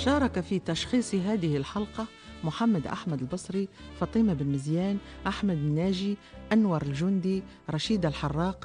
شارك في تشخيص هذه الحلقة محمد أحمد البصري، فاطمة بن مزيان، أحمد الناجي، أنور الجندي، رشيد الحراق،